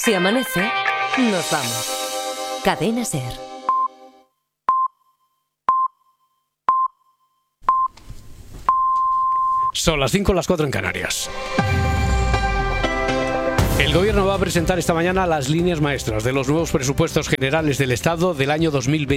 Si amanece, nos vamos. Cadena SER. Son las 5, las 4 en Canarias. El Gobierno va a presentar esta mañana las líneas maestras de los nuevos presupuestos generales del Estado del año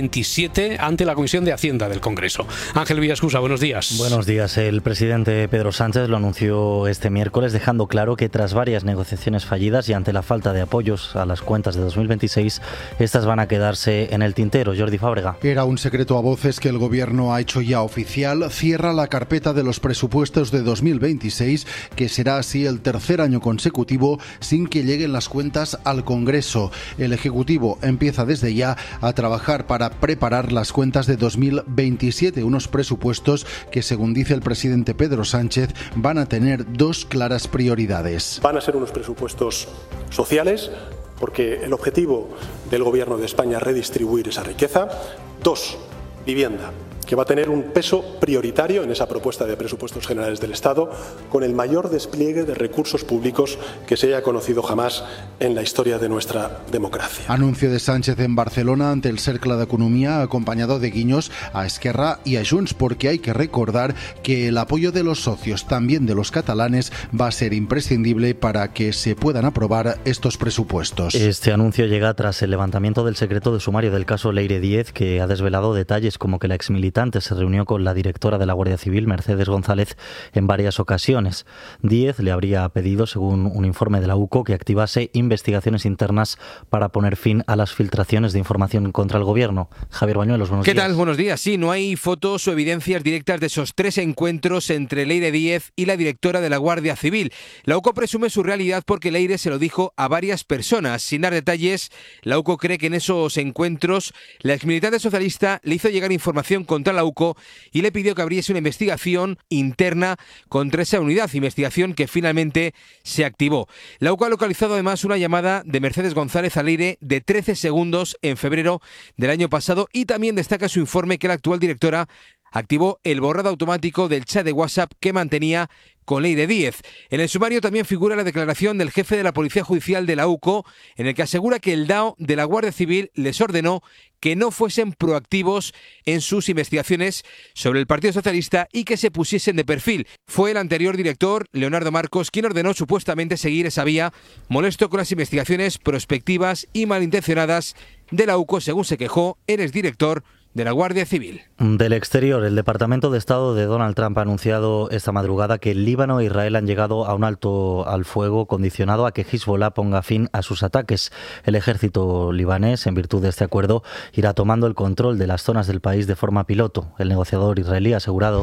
2027 ante la Comisión de Hacienda del Congreso. Ángel Villascusa, buenos días. Buenos días. El presidente Pedro Sánchez lo anunció este miércoles, dejando claro que tras varias negociaciones fallidas y ante la falta de apoyos a las cuentas de 2026, estas van a quedarse en el tintero. Jordi Fábrega. Era un secreto a voces que el Gobierno ha hecho ya oficial. Cierra la carpeta de los presupuestos de 2026, que será así el tercer año consecutivo sin que lleguen las cuentas al Congreso. El Ejecutivo empieza desde ya a trabajar para preparar las cuentas de 2027, unos presupuestos que, según dice el presidente Pedro Sánchez, van a tener dos claras prioridades. Van a ser unos presupuestos sociales, porque el objetivo del Gobierno de España es redistribuir esa riqueza. 2, vivienda, que va a tener un peso prioritario en esa propuesta de presupuestos generales del Estado, con el mayor despliegue de recursos públicos que se haya conocido jamás en la historia de nuestra democracia. Anuncio de Sánchez en Barcelona ante el Cercle d'Economia, acompañado de guiños a Esquerra y a Junts, porque hay que recordar que el apoyo de los socios, también de los catalanes, va a ser imprescindible para que se puedan aprobar estos presupuestos. Este anuncio llega tras el levantamiento del secreto de sumario del caso Leire Díez, que ha desvelado detalles como que la exmilitar se reunió con la directora de la Guardia Civil, Mercedes González, en varias ocasiones. Díez le habría pedido, según un informe de la UCO, que activase investigaciones internas para poner fin a las filtraciones de información contra el Gobierno. Javier Bañuelos, buenos días. ¿Qué tal? Buenos días. Sí, no hay fotos o evidencias directas de esos 3 encuentros entre Leire Díez y la directora de la Guardia Civil. La UCO presume su realidad porque Leire se lo dijo a varias personas. Sin dar detalles, la UCO cree que en esos encuentros la exmilitante socialista le hizo llegar información contra la UCO y le pidió que abriese una investigación interna contra esa unidad, investigación que finalmente se activó. La UCO ha localizado además una llamada de Mercedes González a Leire de 13 segundos en febrero del año pasado, y también destaca su informe que la actual directora activó el borrado automático del chat de WhatsApp que mantenía con Leire Díez. En el sumario también figura la declaración del jefe de la Policía Judicial de la UCO, en el que asegura que el DAO de la Guardia Civil les ordenó que no fuesen proactivos en sus investigaciones sobre el Partido Socialista y que se pusiesen de perfil. Fue el anterior director, Leonardo Marcos, quien ordenó supuestamente seguir esa vía, molesto con las investigaciones prospectivas y malintencionadas de la UCO, según se quejó el exdirector de la Guardia Civil. Del exterior, el Departamento de Estado de Donald Trump ha anunciado esta madrugada que el Líbano e Israel han llegado a un alto al fuego condicionado a que Hezbollah ponga fin a sus ataques. El ejército libanés, en virtud de este acuerdo, irá tomando el control de las zonas del país de forma piloto. El negociador israelí ha asegurado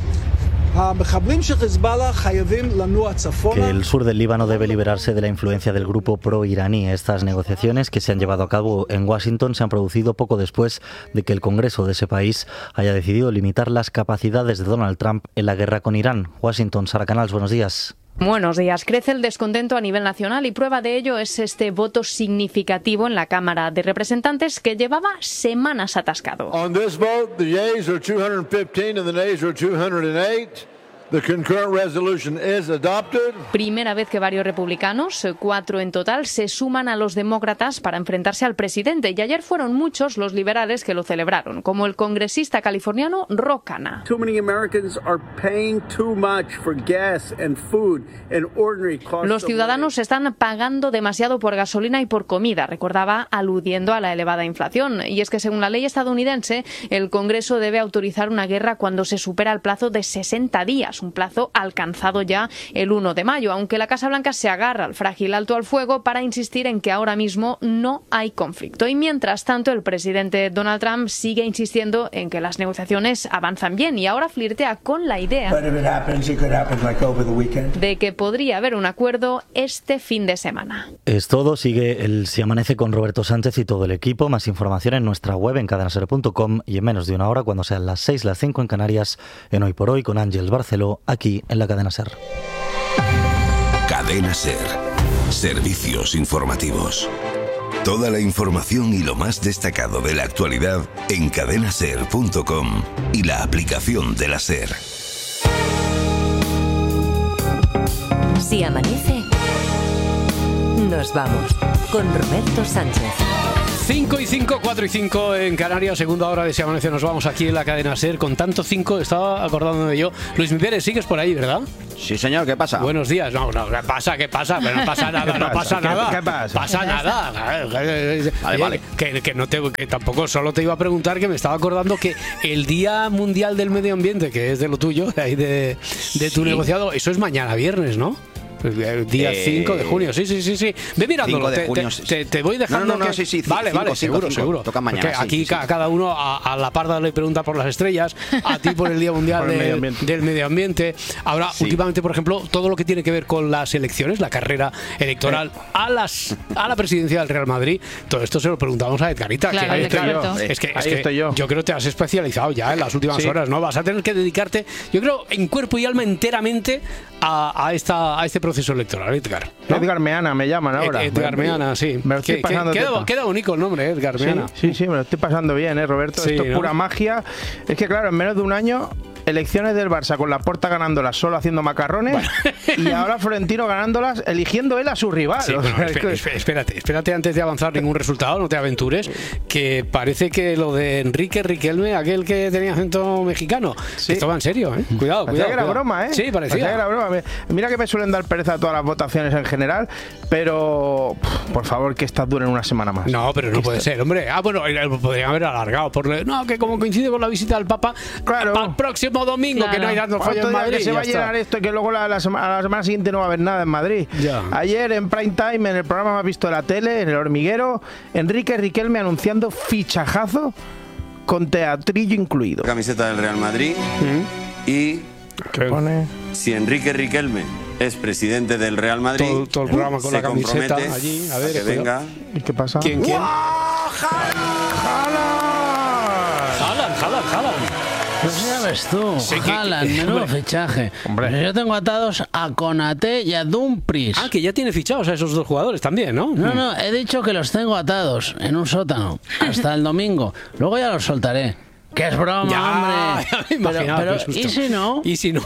que el sur del Líbano debe liberarse de la influencia del grupo pro-iraní. Estas negociaciones, que se han llevado a cabo en Washington, se han producido poco después de que el Congreso de ese país haya decidido limitar las capacidades de Donald Trump en la guerra con Irán. Washington, Sara Canals, buenos días. Buenos días. Crece el descontento a nivel nacional y prueba de ello es este voto significativo en la Cámara de Representantes que llevaba semanas atascado. On this vote, the yeas are 215 and the nays are 208. The concurrent resolution is adopted. Primera vez que varios republicanos, 4 en total, se suman a los demócratas para enfrentarse al presidente. Y ayer fueron muchos los liberales que lo celebraron, como el congresista californiano Ro Khanna. Los ciudadanos están pagando demasiado por gasolina y por comida, recordaba, aludiendo a la elevada inflación. Y es que según la ley estadounidense, el Congreso debe autorizar una guerra cuando se supera el plazo de 60 días. Un plazo alcanzado ya el 1 de mayo, aunque la Casa Blanca se agarra al frágil alto al fuego para insistir en que ahora mismo no hay conflicto. Y mientras tanto, el presidente Donald Trump sigue insistiendo en que las negociaciones avanzan bien y ahora flirtea con la idea de que podría haber un acuerdo este fin de semana. Es todo. Sigue el Si Amanece con Roberto Sánchez y todo el equipo. Más información en nuestra web en cadenaser.com y en menos de una hora, cuando sean las 6, las 5 en Canarias, en Hoy por Hoy con Ángeles Barceló, aquí en la Cadena SER. Cadena SER. Servicios informativos. Toda la información y lo más destacado de la actualidad en cadenaser.com y la aplicación de la SER. Si amanece, nos vamos con Roberto Sánchez. 5 y 5, 4 y 5 en Canarias, segunda hora de Si Amanece. Nos vamos aquí en la cadena SER. Con tanto 5, estaba acordándome yo. Luis Miguel, sigues por ahí, ¿verdad? Sí, señor, ¿qué pasa? Buenos días. No, ¿qué pasa? Pero no pasa nada, no pasa nada. ¿Qué pasa? Pasa nada. Vale. Que tampoco, solo te iba a preguntar, que me estaba acordando que el Día Mundial del Medio Ambiente, que es de lo tuyo, de tu negociado, eso es mañana viernes, ¿no? El día 5 de junio, sí. Ve mirándolo, 5 de junio, te voy dejando. No, sí. Vale, seguro. Toca mañana. Porque aquí cada uno a la parda le pregunta por las estrellas, a ti por el Día Mundial del Medio Ambiente. Ahora, últimamente, por ejemplo, todo lo que tiene que ver con las elecciones, la carrera electoral a la presidencia del Real Madrid, todo esto se lo preguntamos a Edgarita. Claro, que es que estoy yo creo que te has especializado ya en las últimas horas, ¿no? Vas a tener que dedicarte, yo creo, en cuerpo y alma enteramente a este proceso electoral, Edgar, ¿no? Edgar Meana me llaman ahora. Edgar Meana, sí. Me lo estoy pasando queda bonito el nombre, Edgar Meana. Sí, me lo estoy pasando bien, Roberto. Sí, esto es ¿no? pura magia. Es que claro, en menos de un año, elecciones del Barça con Laporta ganándolas solo haciendo macarrones, y ahora Florentino ganándolas eligiendo él a su rival. Sí, bueno, espérate antes de avanzar ningún resultado, no te aventures, que parece que lo de Enrique Riquelme, aquel que tenía acento mexicano, esto va en serio, ¿eh? Cuidado. Parecía que era broma, ¿eh? Sí, parecía que era broma. Mira que me suelen dar pereza a todas las votaciones en general, pero por favor, que estas duren una semana más. No, pero no puede ser, hombre. Bueno, podrían haber alargado. Que como coincide con la visita del Papa, claro, para el próximo domingo, que no hay tanto fallo en Madrid. Que se va a llenar esto y que luego a la semana siguiente no va a haber nada en Madrid. Ya. Ayer en prime time, en el programa más visto de la tele, en El Hormiguero, Enrique Riquelme anunciando fichajazo con teatrillo incluido. Camiseta del Real Madrid y pone... si Enrique Riquelme es presidente del Real Madrid, todo el programa con la camiseta allí, a ver, que venga. ¿Y qué pasa? ¿Quién? Haaland. No sabes tú, Haaland, menudo fichaje. Hombre. Yo tengo atados a Konaté y a Dumfries. Que ya tiene fichados a esos dos jugadores también, ¿no? No, he dicho que los tengo atados en un sótano hasta el domingo. Luego ya los soltaré. ¡Que es broma, hombre! Ya me pero ¿y si no? ¿Y si no?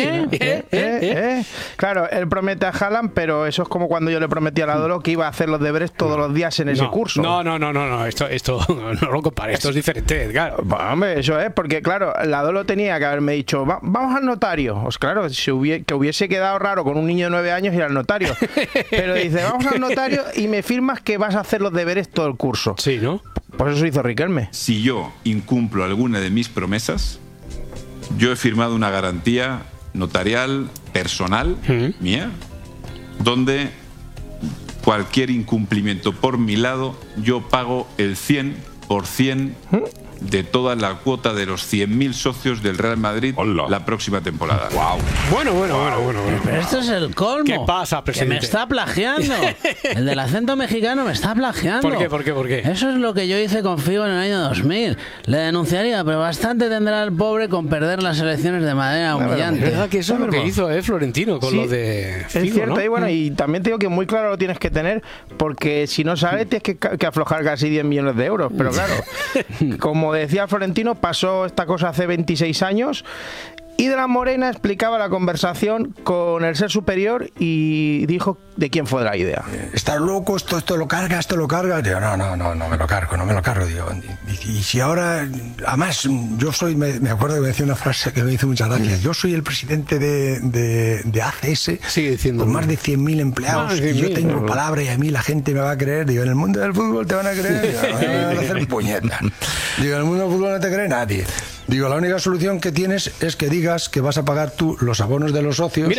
Claro, él promete a Haaland, pero eso es como cuando yo le prometí a la Dolo que iba a hacer los deberes todos los días en ese curso. No, esto no lo compares, esto es diferente, Edgar. Hombre, eso es, porque claro, la Dolo tenía que haberme dicho, vamos al notario. Pues claro, que hubiese quedado raro con un niño de 9 años ir al notario. Pero dice, vamos al notario y me firmas que vas a hacer los deberes todo el curso. Sí, ¿no? Pues eso hizo Riquelme. Si yo incumplo alguna de mis promesas, yo he firmado una garantía notarial personal mía, donde cualquier incumplimiento por mi lado, yo pago el 100% de toda la cuota de los 100.000 socios del Real Madrid la próxima temporada. Wow. Bueno. Pero esto es el colmo. ¿Qué pasa, presidente? Que me está plagiando. El del acento mexicano me está plagiando. ¿Por qué? Eso es lo que yo hice con Figo en el año 2000. Le denunciaría, pero bastante tendrá el pobre con perder las elecciones de manera humillante. Es verdad que eso es lo que hizo Florentino con lo de Figo, es cierto, ¿no? y también te digo que muy claro lo tienes que tener, porque si no sales tienes que aflojar casi 10 millones de euros. Pero claro, como decía Florentino, pasó esta cosa hace 26 años. Y de la Morena explicaba la conversación con el ser superior y dijo de quién fue la idea. ¿Estás loco? ¿Esto lo carga? Digo, no me lo cargo. Digo, y si ahora... Además, yo soy... Me acuerdo que me decía una frase que me hizo mucha gracia. Yo soy el presidente de ACS, sigue diciendo, con más de 100.000 empleados. Y yo tengo palabra y a mí la gente me va a creer. Digo, en el mundo del fútbol te van a creer. Digo, no van a hacer puñeta. Digo, en el mundo del fútbol no te cree nadie. Digo, la única solución que tienes es que digas que vas a pagar tú los abonos de los socios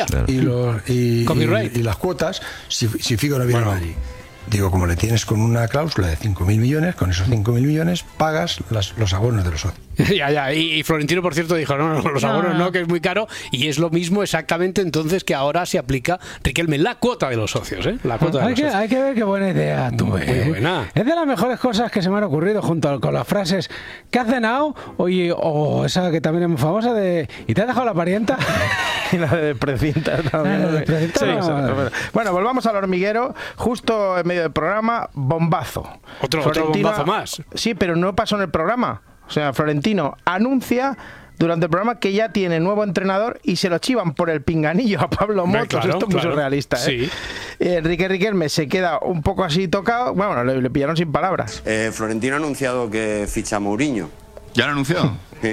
y las cuotas si Figo no viene a Madrid. Digo, como le tienes con una cláusula de 5.000 millones, con esos 5.000 millones pagas los abonos de los socios. Ya. Y Florentino, por cierto, dijo, no, los abonos no, que es muy caro. Y es lo mismo exactamente entonces que ahora se aplica, Riquelme, la cuota de los socios, ¿eh? La cuota de los socios. Hay que ver qué buena idea tuve. Muy buena. Es de las mejores cosas que se me han ocurrido, junto con las frases ¿qué has cenado? O esa que también es muy famosa de ¿y te has dejado la parienta? Y la de precinta también. Bueno, volvamos al Hormiguero. Justo en medio del programa, bombazo. Otro bombazo más. Sí, pero no pasó en el programa. O sea, Florentino anuncia durante el programa que ya tiene nuevo entrenador y se lo chivan por el pinganillo a Pablo Motos. Esto es muy surrealista, ¿eh? Sí. Enrique Riquelme se queda un poco así tocado. Bueno, le pillaron sin palabras. Florentino ha anunciado que ficha a Mourinho. ¿Ya lo ha anunciado? Sí.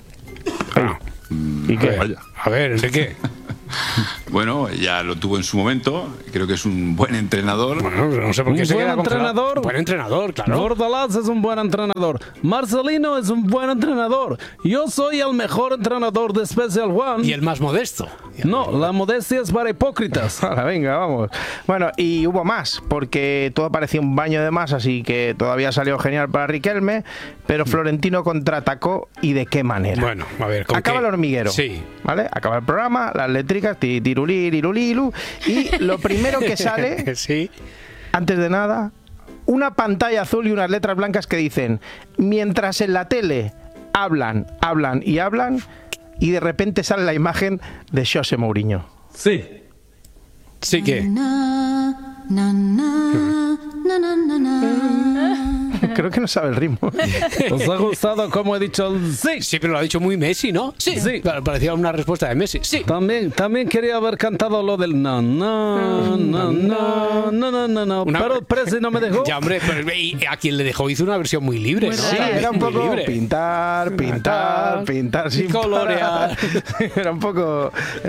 ¿Y qué? A ver, Enrique. Bueno, ya lo tuvo en su momento. Creo que es un buen entrenador. Bueno, no sé por qué se queda entrenador. Buen entrenador, claro. Bordalás es un buen entrenador. Marcelino es un buen entrenador. Yo soy el mejor entrenador de Special One. Y el más modesto. No, la modestia es para hipócritas. Ahora, venga, vamos. Bueno, y hubo más, porque todo parecía un baño de masas, así que todavía salió genial para Riquelme, pero Florentino contraatacó, ¿y de qué manera? Bueno, a ver, ¿con acaba qué? El hormiguero. Sí. ¿Vale? Acaba el programa, las eléctricas, tirulí, lirulilu, y lo primero que sale, sí, antes de nada, una pantalla azul y unas letras blancas que dicen: mientras en la tele hablan y de repente sale la imagen de José Mourinho. Sí. Sí que. Creo que no sabe el ritmo. ¿Os ha gustado cómo he dicho el sí? Sí, pero lo ha dicho muy Messi, ¿no? Sí. Parecía una respuesta de Messi. Sí. También quería haber cantado lo del no. Pero Presi no me dejó. Ya, hombre, pero a quien le dejó hizo una versión muy libre, ¿no? Sí, era un poco pintar sin colorear. Era un poco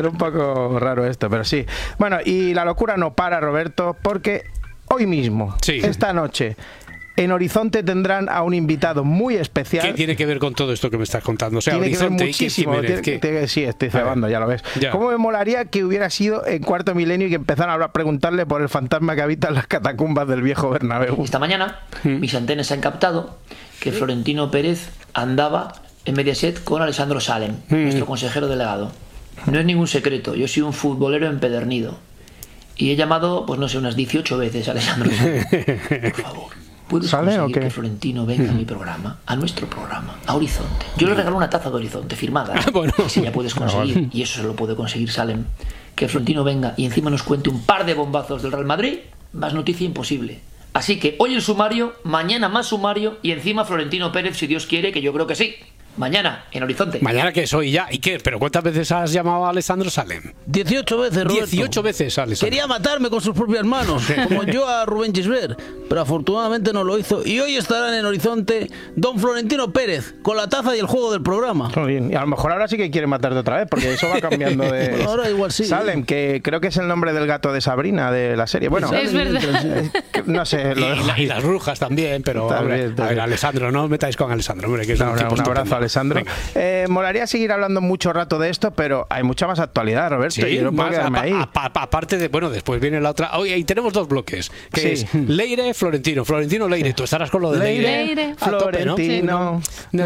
raro esto, pero sí. Bueno, y la locura no para, Roberto, porque hoy mismo, esta noche, en Horizonte tendrán a un invitado muy especial. ¿Qué tiene que ver con todo esto que me estás contando? O sea, tiene Horizonte, que ver muchísimo. Sí, estoy cebando, ya lo ves. Ya. ¿Cómo me molaría que hubiera sido en Cuarto Milenio y que empezaran a preguntarle por el fantasma que habita en las catacumbas del viejo Bernabéu? Esta mañana mis antenas han captado que Florentino Pérez andaba en Mediaset con Alessandro Salem, nuestro consejero delegado. No es ningún secreto, yo soy un futbolero empedernido. Y he llamado, pues no sé, unas 18 veces a Alessandro Salem. Por favor, ¿puedes conseguir que Florentino venga a mi programa, a nuestro programa, a Horizonte? Yo le regalo una taza de Horizonte firmada. Si ya puedes conseguir, y eso se lo puede conseguir Salem, que Florentino venga y encima nos cuente un par de bombazos del Real Madrid, más noticia imposible. Así que hoy el sumario, mañana más sumario y encima Florentino Pérez, si Dios quiere, que yo creo que sí. Mañana, en Horizonte. Mañana que soy ya. ¿Y qué? ¿Pero cuántas veces has llamado a Alessandro Salem? 18 veces, Roberto. 18 veces, Alessandro. Quería matarme con sus propias manos, como yo a Rubén Gisbert, pero afortunadamente no lo hizo. Y hoy estarán en Horizonte don Florentino Pérez, con la taza y el juego del programa. Muy bien. Y a lo mejor ahora sí que quiere matarte otra vez, porque eso va cambiando de... Bueno, ahora igual sí. Salem, que creo que es el nombre del gato de Sabrina, de la serie. Bueno, es verdad. No sé. Y las brujas también, pero... A ver, Alessandro, no os metáis con Alessandro, hombre, que es un abrazo, Alessandro. Molaría seguir hablando mucho rato de esto, pero hay mucha más actualidad, Roberto. Sí, y yo no puedo quedarme ahí. Aparte de, bueno, después viene la otra. Oye, y tenemos dos bloques, que es Leire, Florentino, Leire. Tú estarás con lo de Leire. Florentino.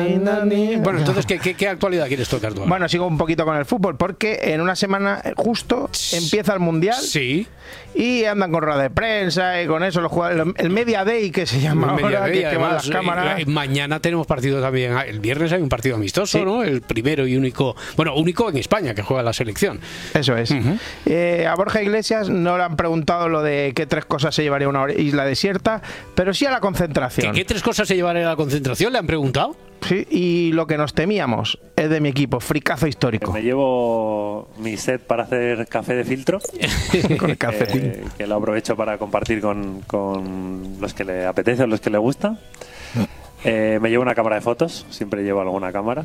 Bueno, entonces, ¿qué actualidad quieres tocar tú? Bueno, sigo un poquito con el fútbol, porque en una semana justo empieza el Mundial. Sí. Y andan con rueda de prensa y con eso los jugadores, el Media Day que se llama ahora, que van las cámaras. Mañana tenemos partido también. El viernes hay un partido amistoso, ¿no? El primero y único en España que juega la selección. Eso es. A Borja Iglesias no le han preguntado lo de qué 3 cosas se llevaría a una isla desierta, pero sí a la concentración. ¿Qué 3 cosas se llevaría a la concentración? ¿Le han preguntado? Sí, y lo que nos temíamos es de mi equipo, fricazo histórico. Me llevo mi set para hacer café de filtro. Con el cafetín. Que lo aprovecho para compartir con los que le apetece o los que le gusta. Me llevo una cámara de fotos, siempre llevo alguna cámara.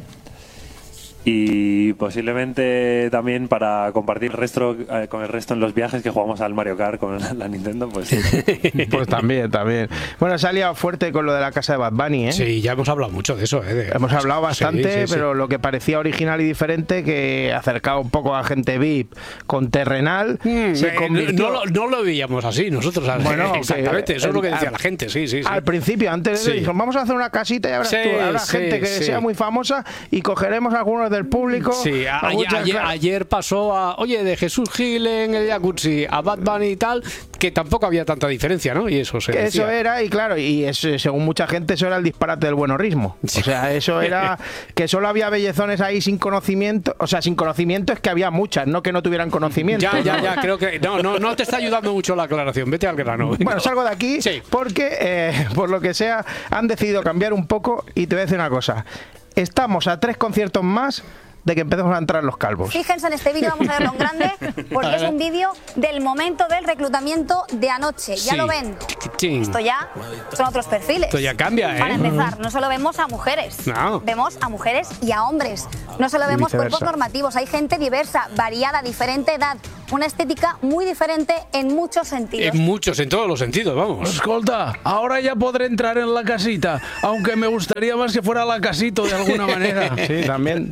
Y posiblemente también para compartir con el resto en los viajes que jugamos al Mario Kart con la Nintendo, pues sí. Pues también. Bueno, se ha liado fuerte con lo de la casa de Bad Bunny, ¿eh? Sí, ya hemos hablado mucho de eso, Hemos hablado bastante, pero lo que parecía original y diferente, que acercaba un poco a gente VIP con terrenal, se convirtió... No lo veíamos así nosotros. Bueno, exactamente, eso es lo que decía la gente, sí. Al principio, antes dijeron, vamos a hacer una casita y habrá gente que sea muy famosa y cogeremos algunos del público. Sí, ayer pasó de Jesús Gil en el Jacuzzi a Bad Bunny y tal, que tampoco había tanta diferencia, ¿no? Y eso se decía. Eso era, y claro, según mucha gente, eso era el disparate del buenorrismo. O sea, eso era que solo había bellezones ahí sin conocimiento. O sea, sin conocimiento es que había muchas, no que no tuvieran conocimiento. Ya, creo que no te está ayudando mucho la aclaración. Vete al grano. Bueno, salgo de aquí porque, por lo que sea, han decidido cambiar un poco, y te voy a decir una cosa. estamos a 3 conciertos más de que empecemos a entrar los calvos. Fíjense en este vídeo, vamos a verlo en grande, porque es un vídeo del momento del reclutamiento de anoche. Ya lo ven. Esto ya son otros perfiles. Esto ya cambia, ¿eh? Para empezar, no solo vemos a mujeres, vemos a mujeres y a hombres. No solo vemos cuerpos normativos, hay gente diversa, variada, diferente edad. Una estética muy diferente en muchos sentidos. En todos los sentidos, vamos. Escolta, ahora ya podré entrar en la casita, aunque me gustaría más que fuera la casito de alguna manera. Sí, también.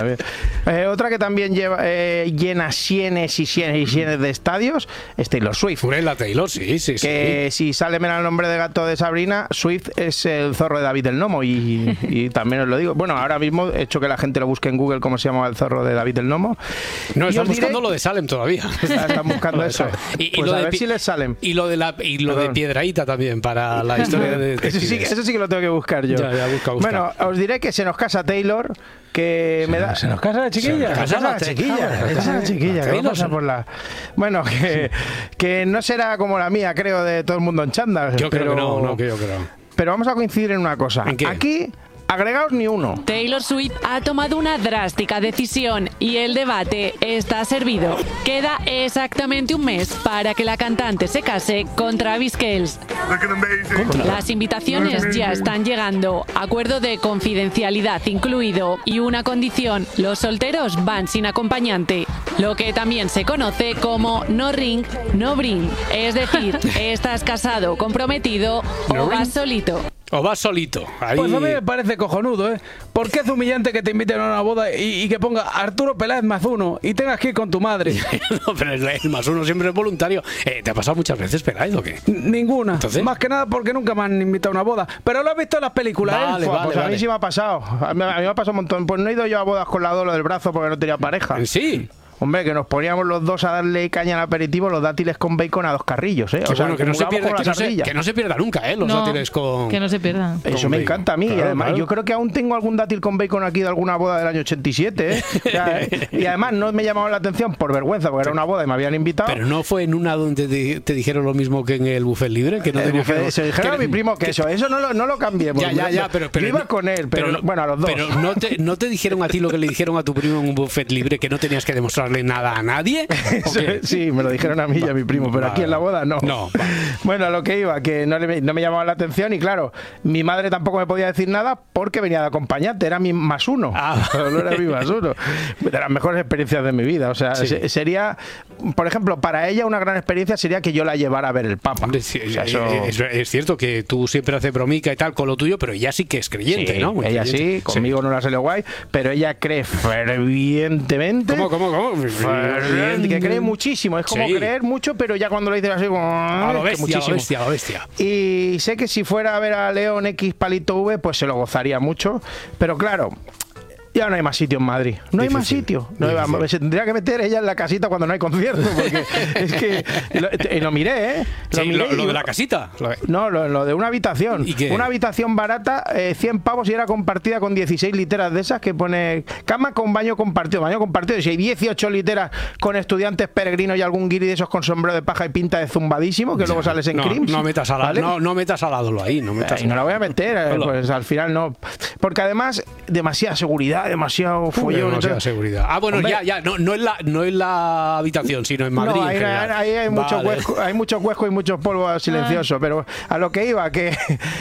Otra que también llena sienes y sienes de estadios es Taylor Swift. La Taylor, sí. Que si sale menos el nombre de gato de Sabrina, Swift es el zorro de David el Nomo y también os lo digo. Bueno, ahora mismo he hecho que la gente lo busque en Google cómo se llama el zorro de David el Nomo. No, están buscando lo de Salem todavía. Están buscando eso. Pues a ver si les salen. Y lo de Piedrahíta también para la historia de eso sí que lo tengo que buscar yo. Ya, busca. Bueno, os diré que se nos casa Taylor, que me da... ¿Se nos casa la chiquilla? Se nos casa la chiquilla. Que vamos a por la... Bueno, que no será como la mía, creo, de todo el mundo en chándal. Yo creo que no. Pero vamos a coincidir en una cosa. ¿En qué? Aquí... agregaos ni uno. Taylor Swift ha tomado una drástica decisión y el debate está servido. Queda exactamente un mes para que la cantante se case con Travis Kelce. Las invitaciones ya están llegando, acuerdo de confidencialidad incluido y una condición: los solteros van sin acompañante, lo que también se conoce como no ring, no bring. Es decir, estás casado, comprometido o vas solito. O vas solito. Ahí... Pues a mí me parece cojonudo, ¿eh? ¿Por qué es humillante que te inviten a una boda y que ponga Arturo Peláez +1 y tengas que ir con tu madre? No, pero el +1 siempre es voluntario. ¿Te ha pasado muchas veces Peláez o qué? Ninguna. ¿Entonces? Más que nada porque nunca me han invitado a una boda. Pero lo has visto en las películas, vale, ¿eh? Pues a mí sí me ha pasado. A mí me ha pasado un montón. Pues no he ido yo a bodas con la Dolo del brazo porque no tenía pareja. Sí. Hombre, que nos poníamos los dos a darle caña al aperitivo, los dátiles con bacon a 2 carrillos, ¿eh? O sea, que no se pierda nunca, ¿eh? Los dátiles con... Que no se pierdan. Eso me encanta a mí. Claro, y además, yo creo que aún tengo algún dátil con bacon aquí de alguna boda del año 87, ¿eh? O sea, y además no me llamaban la atención por vergüenza, porque era una boda y me habían invitado. Pero no fue en una donde te dijeron lo mismo que en el buffet libre, que no tenía que... Se dijeron a mi primo que eso no lo cambié. Ya, pero yo iba con él, pero bueno, a los dos. Pero no te dijeron a ti lo que le dijeron a tu primo en un buffet libre, que no tenías que demostrarle nada a nadie. Sí, me lo dijeron a mí y a mi primo, pero aquí en la boda no. Bueno, a lo que iba, que no me llamaba la atención y claro, mi madre tampoco me podía decir nada porque venía de acompañante, era mi +1. No era mi +1. De las mejores experiencias de mi vida. O sea, sería, por ejemplo, para ella una gran experiencia sería que yo la llevara a ver el Papa. Sí, o sea, es cierto que tú siempre haces bromica y tal con lo tuyo, pero ella sí que es creyente, ¿no? Ella sí, conmigo no la salió guay, pero ella cree fervientemente. ¿Cómo? Que cree muchísimo, es como creer mucho, pero ya cuando lo dices así como a lo bestia. Y sé que si fuera a ver a León X Palito V, pues se lo gozaría mucho, pero claro, ya no hay más sitio en Madrid. No hay más sitio. Se tendría que meter ella en la casita cuando no hay concierto. Porque es que lo miré, ¿eh? Lo de la casita. No, lo de una habitación. Una habitación barata, 100 pavos y era compartida con 16 literas de esas que pone cama con baño compartido. Y si hay 18 literas con estudiantes peregrinos y algún guiri de esos con sombrero de paja y pinta de zumbadísimo, que luego sales en Crims. No metas al lado ahí. No la voy a meter, pues al final no. Porque además, demasiada seguridad, demasiado follón. Demasiada seguridad. Bueno, hombre, ya. No es la habitación, sino en Madrid. No, ahí hay mucho huesco y mucho polvo silencioso. Pero a lo que iba, que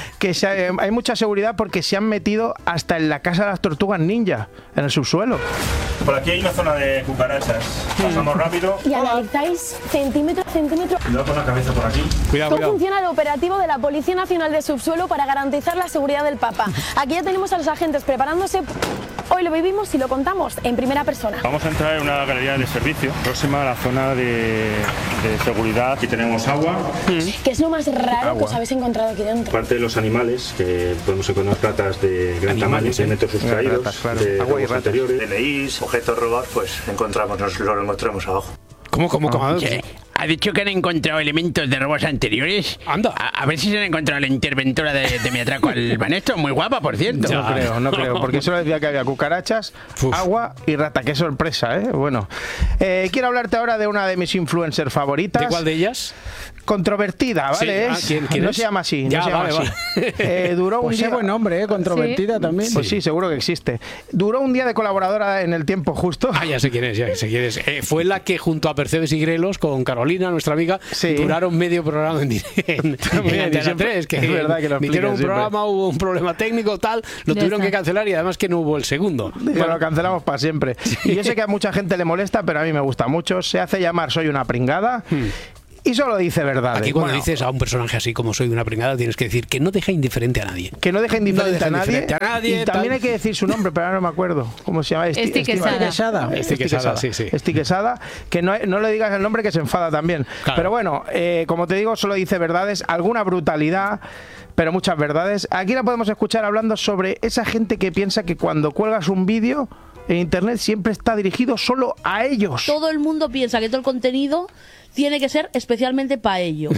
hay mucha seguridad porque se han metido hasta en la casa de las tortugas ninja, en el subsuelo. Por aquí hay una zona de cucarachas. Pasamos rápido. Y analizáis centímetro a centímetro. Cuidado con la cabeza por aquí. ¿Cómo funciona el operativo de la Policía Nacional de Subsuelo para garantizar la seguridad del Papa? Aquí ya tenemos a los agentes preparándose. Hoy lo vivimos y lo contamos en primera persona. Vamos a entrar en una galería de servicio próxima a la zona de seguridad. Aquí tenemos agua. ¿Qué es lo más raro que os habéis encontrado aquí dentro? Aparte de los animales, que podemos encontrar ratas de gran tamaño, sedimentos sustraídos, de robos anteriores. DNIs, objetos robados, pues lo encontramos abajo. ¿Cómo? ha dicho que han encontrado elementos de robos anteriores. Anda. A ver si se han encontrado la interventora de mi atraco al Banesto. Muy guapa, por cierto. No creo, porque solo decía que había cucarachas, agua y rata. Qué sorpresa, ¿eh? Bueno, quiero hablarte ahora de una de mis influencers favoritas. ¿De cuál de ellas? Controvertida, ¿vale? Sí. ¿Quién no es? se llama así. Ya, no se llama así. Duró un día. Buen nombre, controvertida también. Pues sí, seguro que existe. Duró un día de colaboradora en El Tiempo Justo. Ya sé quién es. Fue la que junto a Percebes y Grelos con Carolina, nuestra amiga, duraron medio programa en Antena 3. Que es verdad que lo emitieron un siempre. programa, hubo un problema técnico, tal, lo tuvieron que cancelar y además que no hubo el segundo. Bueno, lo cancelamos para siempre. Y yo sé que a mucha gente le molesta, pero a mí me gusta mucho. Se hace llamar Soy una pringada. Y solo dice verdades. Aquí cuando dices a un personaje así como Soy una pringada, tienes que decir que no deja indiferente a nadie. Que no deja indiferente, a nadie. Y también hay que decir su nombre, pero ahora no me acuerdo. ¿Cómo se llama? Esti Quesada. Esti Quesada. Que no le digas el nombre, que se enfada también. Claro. Pero bueno, como te digo, solo dice verdades, alguna brutalidad, pero muchas verdades. Aquí la podemos escuchar hablando sobre esa gente que piensa que cuando cuelgas un vídeo en internet siempre está dirigido solo a ellos. Todo el mundo piensa que todo el contenido tiene que ser especialmente para ellos.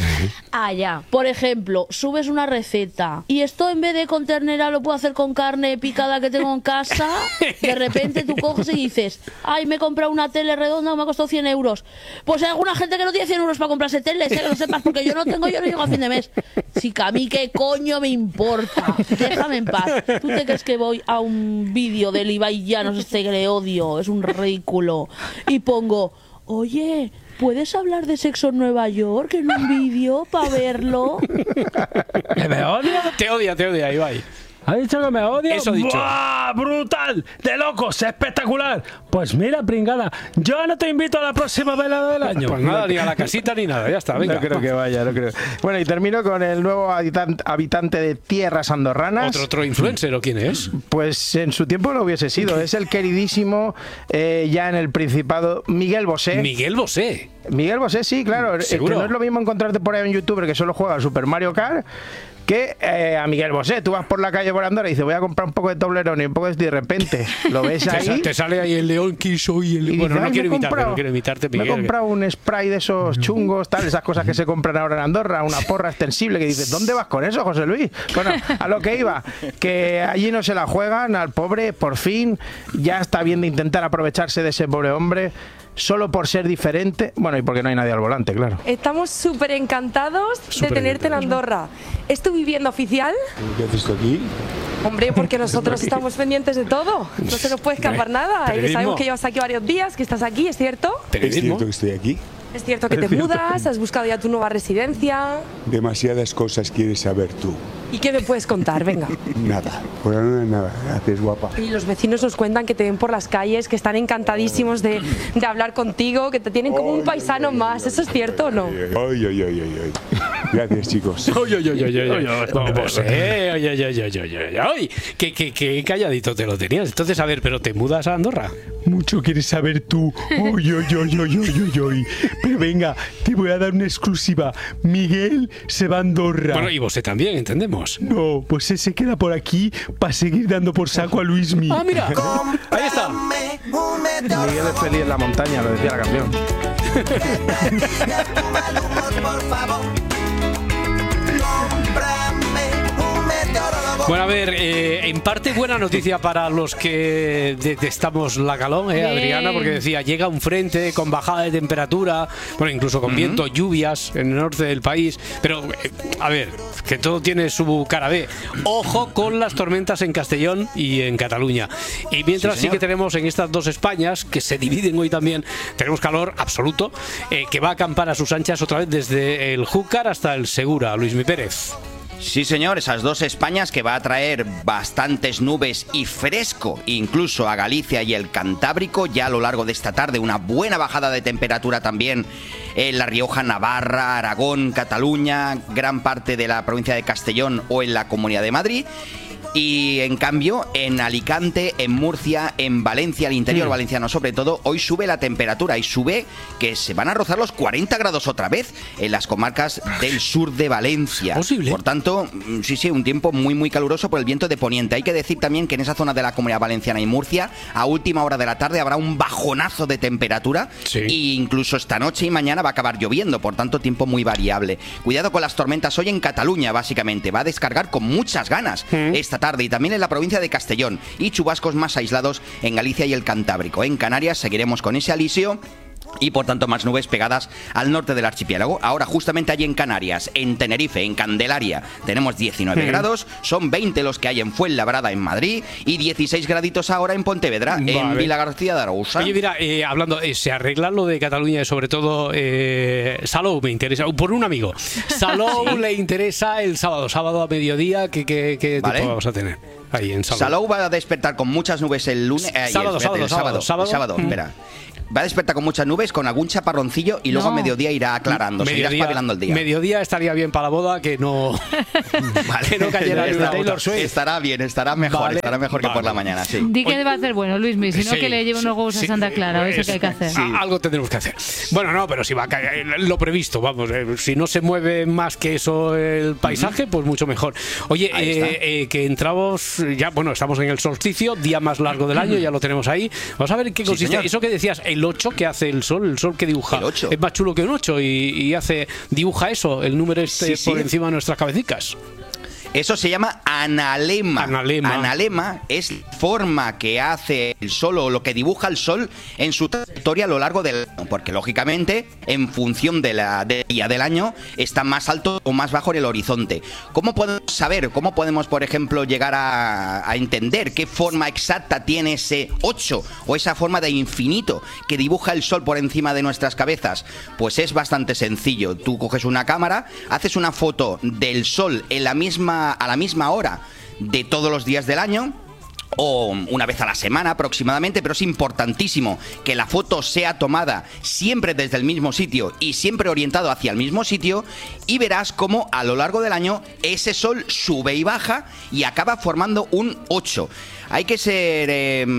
Ya. Por ejemplo, subes una receta y esto en vez de con ternera lo puedo hacer con carne picada que tengo en casa. De repente tú coges y dices, ay, me he comprado una tele redonda, me ha costado 100 euros. Pues hay alguna gente que no tiene 100 euros para comprarse tele, que lo sepas, porque yo no llego a fin de mes. Sí, que a mí qué coño me importa. Déjame en paz. ¿Tú te crees que voy a un vídeo del Ibai Llanos, este que le odio? Es un ridículo. Y pongo, oye, ¿puedes hablar de sexo en Nueva York en un vídeo para verlo? ¿Que me odia? Te odia, Ibai. ¿Ha dicho que me odia? Eso ha dicho. ¡Buah! ¡Brutal! ¡De locos! ¡Espectacular! Pues mira, pringada, yo no te invito a la próxima velada del año. Pues nada, ni a la casita ni nada, ya está, venga. No creo que vaya, no creo. Bueno, y termino con el nuevo habitante de tierras andorranas. ¿Otro influencer o quién es? Pues en su tiempo lo hubiese sido. Es el queridísimo, ya en el Principado, Miguel Bosé. Miguel Bosé, sí, claro. Que no es lo mismo encontrarte por ahí un youtuber que solo juega al Super Mario Kart que a Miguer Bosé. Tú vas por la calle por Andorra y dices, voy a comprar un poco de Toblerone y un poco de... Y de repente lo ves ahí... Te sale ahí el león que soy el... Bueno, no quiero imitarte, Miguel. Me he comprado un spray de esos chungos, tal, esas cosas que se compran ahora en Andorra, una porra extensible, que dices, ¿dónde vas con eso, José Luis? Bueno, a lo que iba, que allí no se la juegan al pobre, por fin, ya está bien de intentar aprovecharse de ese pobre hombre, solo por ser diferente, bueno, y porque no hay nadie al volante, claro. Estamos súper encantados de tenerte en Andorra. ¿Es tu vivienda oficial? ¿Qué haces tú aquí? Hombre, porque nosotros estamos pendientes de todo. No se nos puede escapar nada. Y sabemos que llevas aquí varios días, que estás aquí, ¿es cierto? ¿Es cierto que estoy aquí? ¿Es cierto que te mudas? ¿Has buscado ya tu nueva residencia? Demasiadas cosas quieres saber tú. ¿Y qué me puedes contar? Venga. Nada, por ahora no es nada. Gracias, guapa. Y los vecinos nos cuentan que te ven por las calles, que están encantadísimos de hablar contigo, que te tienen como un paisano más. ¿Eso es cierto o no? Ay. Gracias, chicos. Qué calladito te lo tenías. Entonces, a ver, ¿pero te mudas a Andorra? Mucho quieres saber tú. Pero venga, te voy a dar una exclusiva. Miguel se va a Andorra. Bueno, y vos también, entendemos. No, pues él se queda por aquí para seguir dando por saco a Luismi. Ah, mira, ahí está. Miguel es feliz en la montaña, lo decía la canción. Bueno, a ver, en parte buena noticia para los que detestamos la calor, Adriana, porque decía, llega un frente con bajada de temperatura, bueno, incluso con viento, lluvias en el norte del país, pero, a ver, que todo tiene su cara B. Ojo con las tormentas en Castellón y en Cataluña. Y mientras sí que tenemos en estas dos Españas, que se dividen hoy también, tenemos calor absoluto, que va a acampar a sus anchas otra vez desde el Júcar hasta el Segura, Luismi Pérez. Sí, señor, esas dos Españas que va a traer bastantes nubes y fresco, incluso a Galicia y el Cantábrico, ya a lo largo de esta tarde, una buena bajada de temperatura también en La Rioja, Navarra, Aragón, Cataluña, gran parte de la provincia de Castellón o en la Comunidad de Madrid. Y en cambio, en Alicante, en Murcia, en Valencia, el interior valenciano sobre todo, hoy sube la temperatura y sube que se van a rozar los 40 grados otra vez en las comarcas del sur de Valencia. ¿Posible? Por tanto, sí, un tiempo muy, muy caluroso por el viento de poniente. Hay que decir también que en esa zona de la Comunidad Valenciana y Murcia, a última hora de la tarde habrá un bajonazo de temperatura e incluso esta noche y mañana va a acabar lloviendo, por tanto, tiempo muy variable. Cuidado con las tormentas hoy en Cataluña, básicamente. Va a descargar con muchas ganas esta tarde y también en la provincia de Castellón y chubascos más aislados en Galicia y el Cantábrico. En Canarias seguiremos con ese alisio y por tanto más nubes pegadas al norte del archipiélago. Ahora justamente allí en Canarias, en Tenerife, en Candelaria, tenemos 19 grados, son 20 los que hay en Fuenlabrada, en Madrid, y 16 graditos ahora en Pontevedra, en Vilagarcía de Arousa. Oye, mira, hablando, se arregla lo de Cataluña y sobre todo Salou me interesa, por un amigo. Salou le interesa el sábado a mediodía, ¿qué tipo vamos a tener ahí en Salou? Salou va a despertar con muchas nubes el lunes, sábado, espera. Va a despertar con muchas nubes, con algún chaparroncillo y luego a mediodía irá aclarando, se irá espabilando el día. Mediodía estaría bien para la boda, que no, que no cayera una Taylor Swift. Estará bien, estará mejor que por la mañana, sí. Di que va a hacer bueno, Luismi, si no que le lleve unos huevos a Santa Clara, eso que hay que hacer. Algo tendremos que hacer. Bueno, no, pero si va a caer lo previsto, vamos, si no se mueve más que eso el paisaje, pues mucho mejor. Oye, que entramos, ya, bueno, estamos en el solsticio, día más largo del año, ya lo tenemos ahí. Vamos a ver en qué consiste. Eso que decías, el 8 que hace el sol que dibuja. El 8. Es más chulo que un 8 y dibuja eso, el número por encima de nuestras cabecicas. Eso se llama analema. Analema es la forma que hace el sol o lo que dibuja el sol en su trayectoria a lo largo del año, porque lógicamente en función del día del año está más alto o más bajo en el horizonte. ¿Cómo podemos saber, por ejemplo, llegar a entender qué forma exacta tiene ese 8 o esa forma de infinito que dibuja el sol por encima de nuestras cabezas? Pues es bastante sencillo. Tú coges una cámara, haces una foto del sol a la misma hora de todos los días del año, o una vez a la semana aproximadamente, pero es importantísimo que la foto sea tomada siempre desde el mismo sitio y siempre orientado hacia el mismo sitio, y verás cómo a lo largo del año ese sol sube y baja y acaba formando un 8. Hay que ser,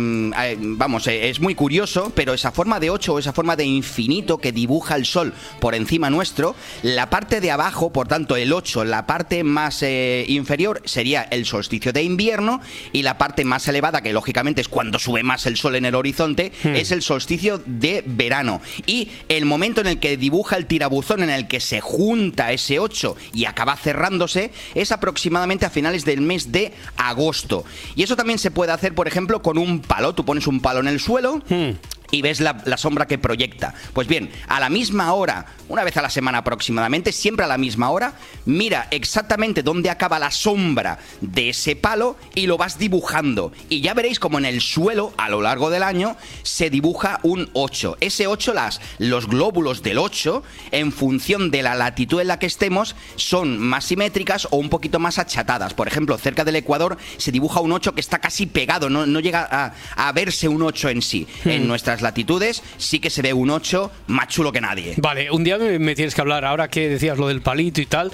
es muy curioso, pero esa forma de 8 o esa forma de infinito que dibuja el sol por encima nuestro, la parte de abajo, por tanto el 8, la parte más inferior sería el solsticio de invierno, y la parte más elevada, que lógicamente es cuando sube más el sol en el horizonte, es el solsticio de verano. Y el momento en el que dibuja el tirabuzón, en el que se junta ese 8 y acaba cerrándose, es aproximadamente a finales del mes de agosto. Y eso también se puede hacer, por ejemplo, con un palo. Tú pones un palo en el suelo y ves la sombra que proyecta. Pues bien, a la misma hora, una vez a la semana aproximadamente, siempre a la misma hora, mira exactamente dónde acaba la sombra de ese palo y lo vas dibujando. Y ya veréis como en el suelo, a lo largo del año, se dibuja un 8. Ese 8, los glóbulos del 8, en función de la latitud en la que estemos, son más simétricas o un poquito más achatadas. Por ejemplo, cerca del Ecuador se dibuja un 8 que está casi pegado, no llega a verse un 8 en sí. En nuestras latitudes sí que se ve un 8 más chulo que nadie. Vale, un día me tienes que hablar, ahora que decías lo del palito y tal,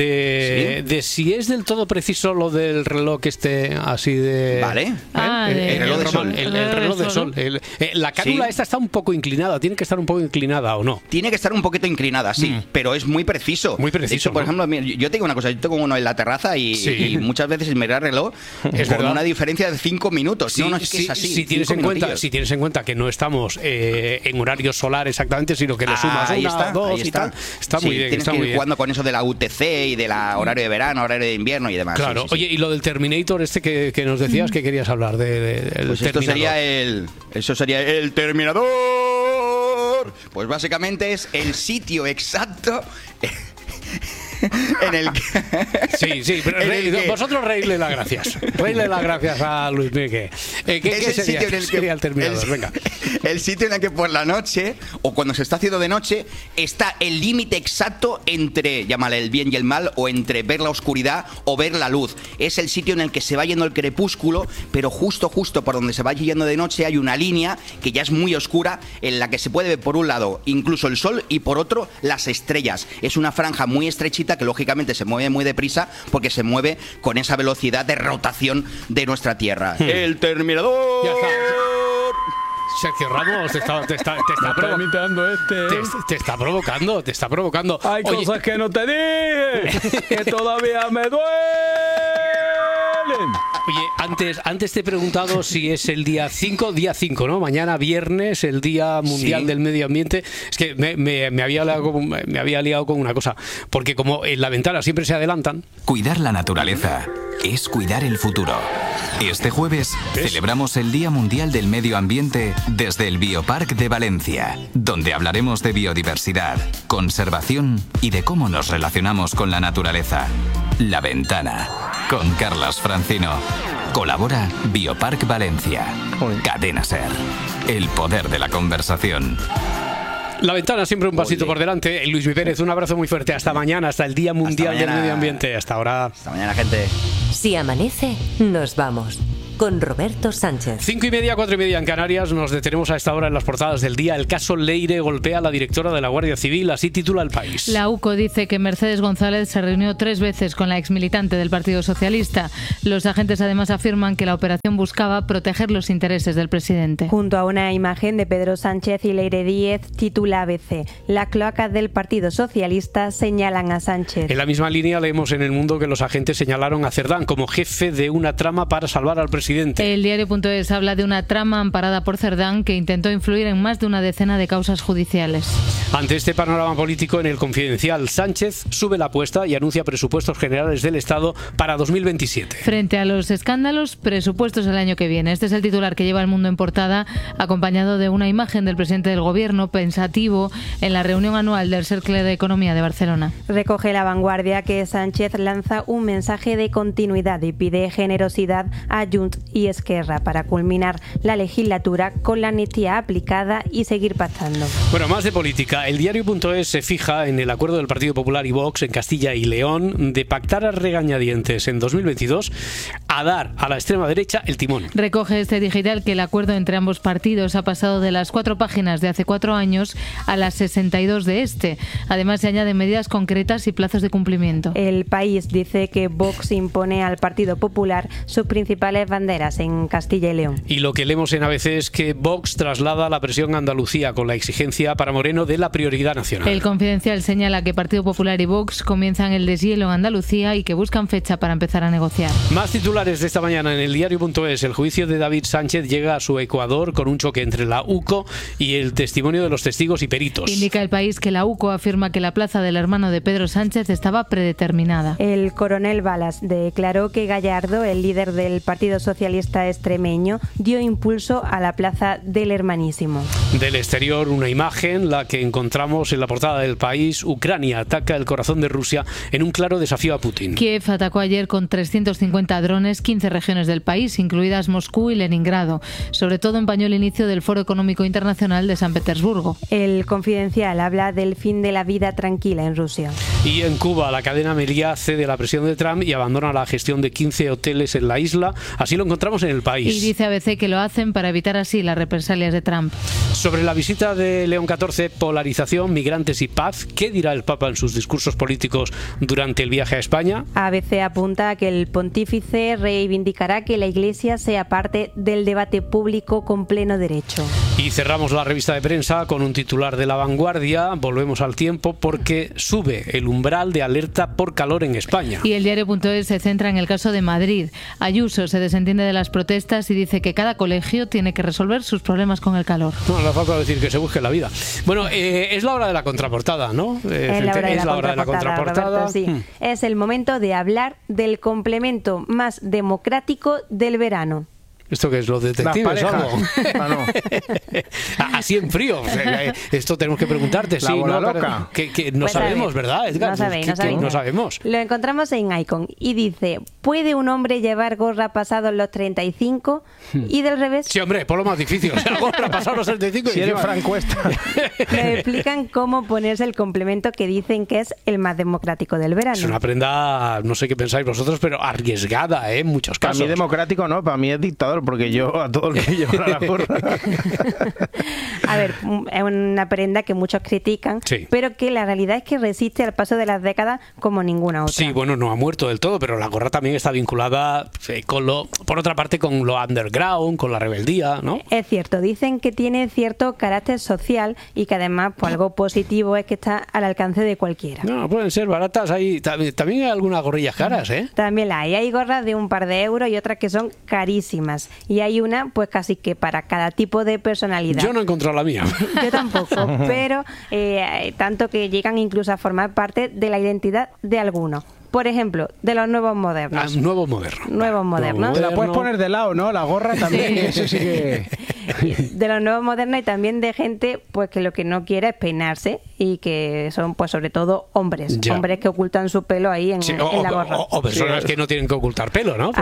de si es del todo preciso lo del reloj así de... Vale. El reloj de sol. El reloj de sol. La cánula esta está un poco inclinada, tiene que estar un poco inclinada, ¿o no? Tiene que estar un poquito inclinada, sí, pero es muy preciso. Muy preciso. De hecho, por ejemplo, yo tengo una cosa, yo tengo uno en la terraza y muchas veces me da el reloj con una diferencia de 5 minutos. Sí, no, es que es así. Si tienes en cuenta que no estamos en horario solar exactamente, sino que le sumas una, dos y tal. Está muy bien. Tienes que ir jugando con eso de la UTC y de la horario de verano, horario de invierno y demás. Claro. Oye, y lo del Terminator que nos decías que querías hablar pues esto sería eso sería el Terminador. Pues básicamente es el sitio exacto en el que... Sí, pero vosotros reírle las gracias. Reírle las gracias a Luis Miguel. ¿Qué sería el Terminador? Venga. El sitio en el que por la noche, o cuando se está haciendo de noche, está el límite exacto entre, llámale el bien y el mal, o entre ver la oscuridad o ver la luz. Es el sitio en el que se va yendo el crepúsculo, pero justo por donde se va yendo de noche hay una línea que ya es muy oscura, en la que se puede ver por un lado incluso el sol y por otro las estrellas. Es una franja muy estrechita planeta que lógicamente se mueve muy deprisa porque se mueve con esa velocidad de rotación de nuestra Tierra. ¡El Terminador! Ya está. Sergio Ramos, te está provocando. Hay cosas que no te dije, que todavía me duelen. Oye, antes te he preguntado si es el día 5, ¿no? Mañana viernes, el Día Mundial del Medio Ambiente. Es que me había liado con una cosa, porque como en La Ventana siempre se adelantan. Cuidar la naturaleza es cuidar el futuro. Este jueves celebramos el Día Mundial del Medio Ambiente desde el Bioparc de Valencia, donde hablaremos de biodiversidad, conservación y de cómo nos relacionamos con la naturaleza. La Ventana, con Carlas Francino. Colabora Bioparc Valencia. Cadena SER. El poder de la conversación. La Ventana, siempre un pasito por delante. Luis Mi Pérez, un abrazo muy fuerte. Hasta mañana, hasta el Día Mundial del Medio Ambiente. Hasta ahora. Hasta mañana, gente. Si amanece, nos vamos. Con Roberto Sánchez. 5:30, 4:30 en Canarias. Nos detenemos a esta hora en las portadas del día. El caso Leire golpea a la directora de la Guardia Civil. Así titula El País. La UCO dice que Mercedes González se reunió 3 veces con la exmilitante del Partido Socialista. Los agentes además afirman que la operación buscaba proteger los intereses del presidente. Junto a una imagen de Pedro Sánchez y Leire Díez, titula ABC. Las cloacas del Partido Socialista señalan a Sánchez. En la misma línea leemos en El Mundo que los agentes señalaron a Cerdán como jefe de una trama para salvar al presidente. El diario.es habla de una trama amparada por Cerdán que intentó influir en más de una decena de causas judiciales. Ante este panorama político, en El Confidencial, Sánchez sube la apuesta y anuncia presupuestos generales del Estado para 2027. Frente a los escándalos, presupuestos el año que viene. Este es el titular que lleva El Mundo en portada, acompañado de una imagen del presidente del Gobierno pensativo en la reunión anual del Cercle de Economía de Barcelona. Recoge La Vanguardia que Sánchez lanza un mensaje de continuidad y pide generosidad a Junts y Esquerra para culminar la legislatura con la amnistía aplicada y seguir pactando. Bueno, más de política. El diario.es se fija en el acuerdo del Partido Popular y Vox en Castilla y León de pactar a regañadientes en 2022 a dar a la extrema derecha el timón. Recoge este digital que el acuerdo entre ambos partidos ha pasado de las 4 páginas de hace 4 años a las 62 de este. Además se añaden medidas concretas y plazos de cumplimiento. El País dice que Vox impone al Partido Popular sus principales banderas en Castilla y León. Y lo que leemos en ABC es que Vox traslada la presión a Andalucía con la exigencia para Moreno de la prioridad nacional. El Confidencial señala que Partido Popular y Vox comienzan el deshielo en Andalucía y que buscan fecha para empezar a negociar. Más titulares de esta mañana en el diario.es. El juicio de David Sánchez llega a su ecuador con un choque entre la UCO y el testimonio de los testigos y peritos. Indica El País que la UCO afirma que la plaza del hermano de Pedro Sánchez estaba predeterminada. El coronel Balas declaró que Gallardo, el líder del Partido Socialista extremeño, dio impulso a la plaza del hermanísimo. Del exterior, una imagen, la que encontramos en la portada del País. Ucrania ataca el corazón de Rusia en un claro desafío a Putin. Kiev atacó ayer con 350 drones 15 regiones del país, incluidas Moscú y Leningrado. Sobre todo empañó el inicio del Foro Económico Internacional de San Petersburgo. El Confidencial habla del fin de la vida tranquila en Rusia. Y en Cuba, la cadena Meliá cede la presión de Trump y abandona la gestión de 15 hoteles en la isla. Así lo encontramos en El País. Y dice ABC que lo hacen para evitar así las represalias de Trump. Sobre la visita de León XIV, polarización, migrantes y paz, ¿qué dirá el Papa en sus discursos políticos durante el viaje a España? ABC apunta a que el pontífice reivindicará que la Iglesia sea parte del debate público con pleno derecho. Y cerramos la revista de prensa con un titular de La Vanguardia. Volvemos al tiempo porque sube el umbral de alerta por calor en España. Y el diario.es se centra en el caso de Madrid. Ayuso se desentiende de las protestas y dice que cada colegio tiene que resolver sus problemas con el calor. No le falta decir que se busque la vida. Bueno, es la hora de la contraportada, ¿no? Es la hora de la contraportada. Roberto, sí. Es el momento de hablar del complemento más democrático del verano. ¿Esto qué es? ¿Los detectives o algo? Así en frío. O sea, esto tenemos que preguntarte. La bola loca. Que no sabemos, ¿verdad, Edgar? No sabéis. No sabemos. Lo encontramos en Icon y dice: ¿Puede un hombre llevar gorra pasados los 35? Y del revés. Sí, hombre, por lo más difícil. O sea, gorra pasados los 35. Si eres Fran Cuesta. Me explican cómo ponerse el complemento que dicen que es el más democrático del verano. Es una prenda, no sé qué pensáis vosotros, pero arriesgada, en muchos casos. Para mí democrático no, para mí es dictador, porque yo a todo el que lleva la gorra. A ver, es una prenda que muchos critican, sí, pero que la realidad es que resiste al paso de las décadas como ninguna otra. Sí, bueno, no ha muerto del todo, pero la gorra también está vinculada con por otra parte, con lo underground, con la rebeldía, ¿no? Es cierto, dicen que tiene cierto carácter social y que además pues, algo positivo es que está al alcance de cualquiera. No, pueden ser baratas, también hay algunas gorrillas caras, ¿eh? También la hay gorras de un par de euros y otras que son carísimas. Y hay una, pues casi que para cada tipo de personalidad. Yo no he encontrado la mía. Yo tampoco, pero tanto que llegan incluso a formar parte de la identidad de algunos. Por ejemplo, de los nuevos modernos. Nuevos modernos. Nuevos modernos. Te la puedes poner de lado, ¿no? La gorra también, sí. Eso sí que... De los nuevos modernos y también de gente pues que lo que no quiere es peinarse y que son pues sobre todo hombres. Ya. Hombres que ocultan su pelo ahí en la gorra. O personas que no tienen que ocultar pelo, ¿no?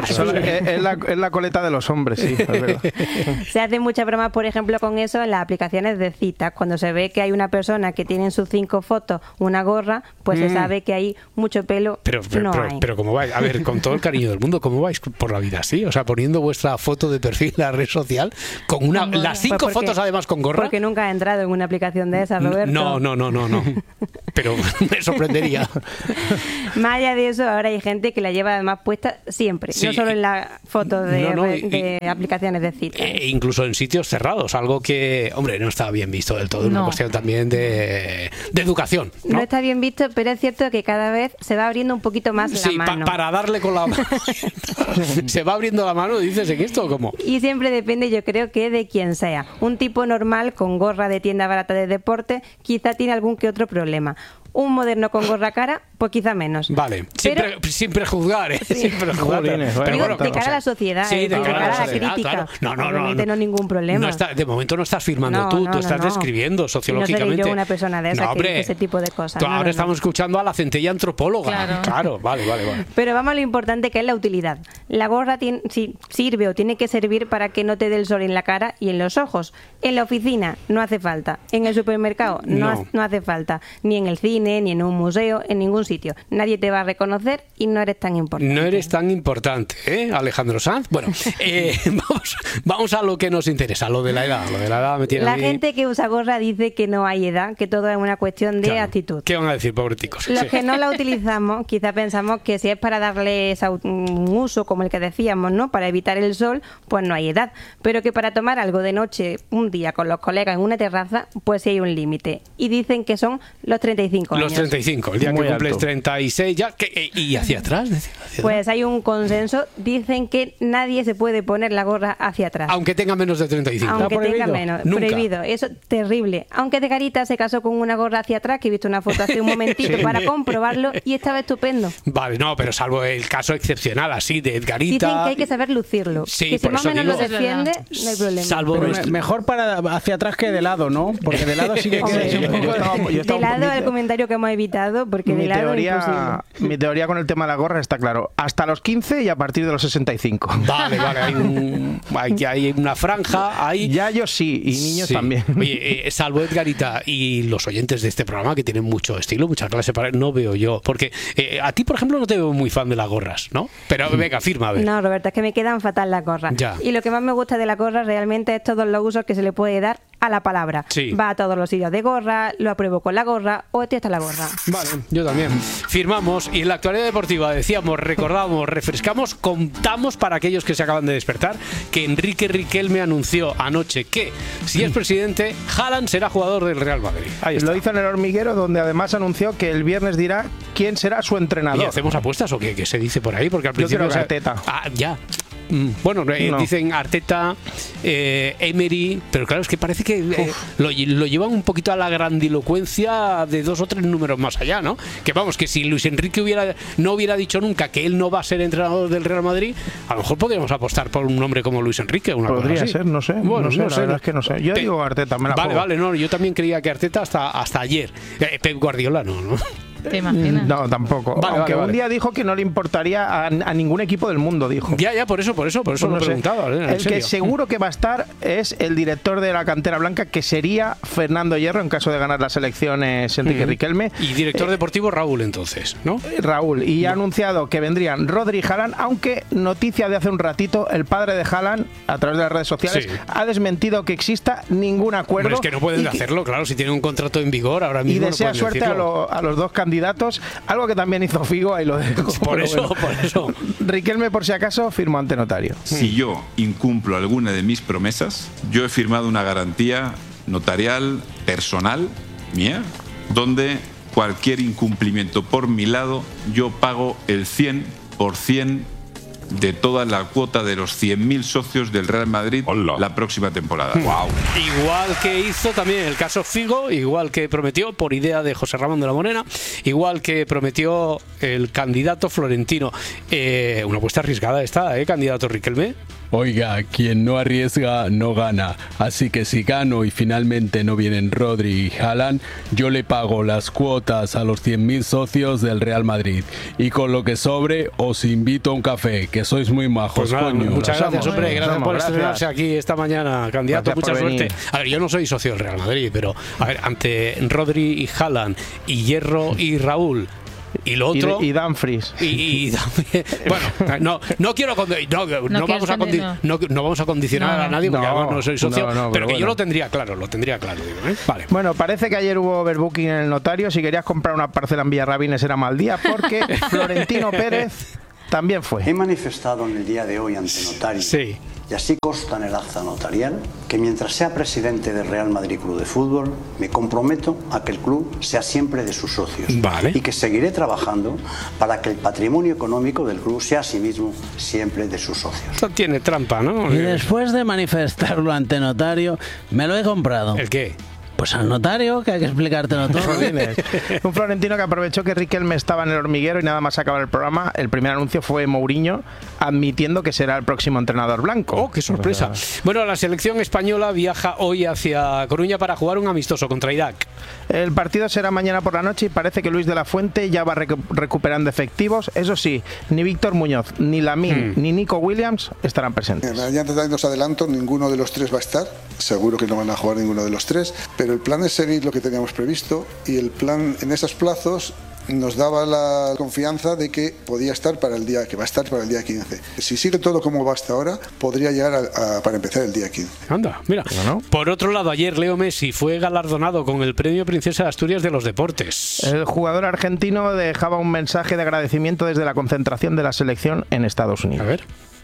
Es la coleta de los hombres, sí, es verdad. Se hace mucha broma, por ejemplo, con eso en las aplicaciones de citas. Cuando se ve que hay una persona que tiene en sus 5 fotos una gorra, pues se sabe que hay mucho pelo. Pero ¿cómo vais? A ver, con todo el cariño del mundo, ¿cómo vais por la vida así? O sea, poniendo vuestra foto de perfil en la red social con las 5 pues fotos además con gorra. Porque nunca has entrado en una aplicación de esas, Roberto. No. Pero me sorprendería. Más allá de eso, ahora hay gente que la lleva además puesta siempre, sí, no solo en las fotos de aplicaciones de citas. Incluso en sitios cerrados, algo que, hombre, no está bien visto del todo. Es una cuestión también de educación. ¿No? No está bien visto, pero es cierto que cada vez se va abriendo un poquito más la mano. Para darle con la mano. ¿Se va abriendo la mano, dices, en esto o cómo? Y siempre depende, yo creo, que de quién sea. Un tipo normal con gorra de tienda barata de deporte quizá tiene algún que otro problema. Un moderno con gorra cara, pues quizá menos. Vale, sin prejuzgar, ¿eh? Sí. Sin prejuzgar. Pero de cara a la sociedad, sí, de cara a la crítica. Claro. Obviamente no ningún problema. De momento no estás firmando tú estás describiendo sociológicamente. No seré yo una persona de esa que dice ese tipo de cosas. Ahora estamos escuchando a la centella antropóloga. Claro, vale. Pero vamos a lo importante, que es la utilidad. La gorra sirve o tiene que servir para que no te dé el sol en la cara y en los ojos. En la oficina no hace falta. En el supermercado no hace falta. Ni en el cine, ni en un museo, en ningún sitio. Nadie te va a reconocer y no eres tan importante. No eres tan importante, ¿eh, Alejandro Sanz? Bueno, vamos a lo que nos interesa, lo de la edad. Lo de la edad me tiene gente que usa gorra dice que no hay edad, que todo es una cuestión de actitud. ¿Qué van a decir, pobreticos? Los que no la utilizamos, quizá pensamos que si es para darle un uso, como el que decíamos, ¿no? Para evitar el sol, pues no hay edad. Pero que para tomar algo de noche, un día con los colegas en una terraza, pues sí hay un límite. Y dicen que son los 35 años. Los 35, el día que cumples 36 ya. ¿Y hacia atrás? Pues hay un consenso. Dicen que nadie se puede poner la gorra hacia atrás. Aunque tenga menos de 35. Aunque tenga menos. Nunca. Prohibido. Eso es terrible. Aunque de Garita se casó con una gorra hacia atrás, que he visto una foto hace un momentito para comprobarlo y estaba estupendo. Vale, no, pero salvo el caso excepcional así de Edgarita. Dicen que hay que saber lucirlo. Sí, que si más o menos lo defiende, no hay problema. Salvo mejor para hacia atrás que de lado, ¿no? Porque de lado sí que queda un poco. De lado el comentario que hemos evitado, porque de lado mi teoría con el tema de la gorra está claro. Hasta los 15 y a partir de los 65. Vale, hay una franja ahí. Ya yo sí, y niños también. Oye, salvo Edgarita y los oyentes de este programa que tienen mucho estilo, mucha clase para... No veo yo, porque a ti, por ejemplo, no te veo muy fan de las gorras, ¿no? Pero venga, firma, a ver. No, Roberto, es que me quedan fatal las gorras. Ya. Y lo que más me gusta de la gorra realmente es todos los usos que se le puede dar a la palabra. Sí. Va a todos los sitios de gorra, lo apruebo con la gorra o estoy hasta la gorra. Vale, yo también. Firmamos y en la actualidad deportiva decíamos, recordamos, refrescamos, contamos para aquellos que se acaban de despertar que Enrique Riquelme anunció anoche que si es presidente, Haaland será jugador del Real Madrid. Ahí está. Lo hizo en el Hormiguero, donde además anunció que el viernes dirá quién será su entrenador. ¿Y hacemos apuestas o qué? ¿Qué se dice por ahí? Porque al principio... Yo quiero Arteta. Ya. Bueno, dicen Arteta, Emery, pero claro, es que parece que lo llevan un poquito a la grandilocuencia de 2 o 3 números más allá, ¿no? Que vamos, que si Luis Enrique no hubiera dicho nunca que él no va a ser entrenador del Real Madrid, a lo mejor podríamos apostar por un nombre como Luis Enrique. Podría ser, no sé. Bueno, no sé, la verdad es que no sé. Yo digo Arteta, me la juego. Vale, no, yo también creía que Arteta hasta ayer. Pep Guardiola no. ¿Te imaginas? No, tampoco. Aunque un día dijo que no le importaría a ningún equipo del mundo, dijo. Ya, por eso lo he preguntado. El que seguro que va a estar es el director de la cantera blanca, que sería Fernando Hierro, en caso de ganar las elecciones Enrique Riquelme. Y director deportivo Raúl, entonces, ¿no? Raúl. Y ha anunciado que vendrían Rodri y Haaland, aunque noticia de hace un ratito, el padre de Haaland, a través de las redes sociales, ha desmentido que exista ningún acuerdo. Pero es que no pueden hacerlo, claro, si tienen un contrato en vigor ahora mismo. Y desea no suerte a los dos candidatos, algo que también hizo Figo, ahí lo dejo. Por eso. Riquelme, por si acaso, firmó ante notario. Si yo incumplo alguna de mis promesas, yo he firmado una garantía notarial personal mía, donde cualquier incumplimiento por mi lado, yo pago el 100% de toda la cuota de los 100.000 socios del Real Madrid la próxima temporada. Wow. Igual que hizo también el caso Figo, igual que prometió por idea de José Ramón de la Morena, igual que prometió el candidato Florentino. Una apuesta arriesgada esta, candidato Riquelme. Oiga, quien no arriesga no gana, así que si gano y finalmente no vienen Rodri y Haaland, yo le pago las cuotas a los 100.000 socios del Real Madrid, y con lo que sobre os invito a un café, que sois muy majos, pues nada, coño. Muchas gracias, hombre, gracias por estrenarse aquí esta mañana, candidato, mucha suerte. A ver, yo no soy socio del Real Madrid, pero a ver, ante Rodri y Haaland y Hierro y Raúl y lo otro y Dumfries bueno, no quiero no vamos a condicionar a nadie, porque además no soy socio, pero que bueno, yo lo tendría claro, digo, Vale. Bueno, parece que ayer hubo overbooking en el notario. Si querías comprar una parcela en Villarrabines era mal día, porque Florentino Pérez también fue. He manifestado en el día de hoy ante notario, y así consta en el acta notarial, que mientras sea presidente del Real Madrid Club de Fútbol, me comprometo a que el club sea siempre de sus socios. Y que seguiré trabajando para que el patrimonio económico del club sea asimismo siempre de sus socios. Esto tiene trampa, ¿no? Y después de manifestarlo ante notario, me lo he comprado. ¿El qué? Pues al notario, que hay que explicártelo todo. Un Florentino que aprovechó que Riquelme estaba en el hormiguero y nada más acabar el programa, el primer anuncio fue Mourinho admitiendo que será el próximo entrenador blanco. ¡Oh, qué sorpresa! Bueno, la selección española viaja hoy hacia Coruña para jugar un amistoso contra Irak. El partido será mañana por la noche y parece que Luis de la Fuente ya va recuperando efectivos. Eso sí, ni Víctor Muñoz, ni Lamine, ni Nico Williams estarán presentes. Ya os adelanto, ninguno de los tres va a estar. Seguro que no van a jugar ninguno de los tres, pero el plan es seguir lo que teníamos previsto, y el plan en esos plazos nos daba la confianza de que podía estar para el día, que va a estar para el día 15. Si sigue todo como va hasta ahora, podría llegar para empezar el día 15. Anda, mira. Por otro lado, ayer Leo Messi fue galardonado con el premio Princesa de Asturias de los Deportes. El jugador argentino dejaba un mensaje de agradecimiento desde la concentración de la selección en Estados Unidos. A ver.